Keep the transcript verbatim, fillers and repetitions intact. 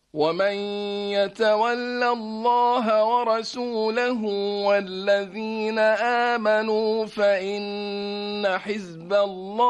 ومن يتول الله ورسوله والذين آمنوا فإن حزب الله